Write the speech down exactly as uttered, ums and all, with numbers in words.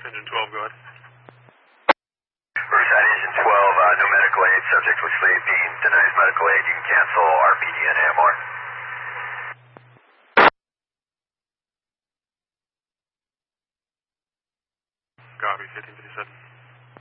Engine twelve, go ahead. Riverside Engine twelve, uh, no medical aid. Subject was sleeping. Denies medical aid. You can cancel R P D and A M R. Copy, fifteen fifty-seven.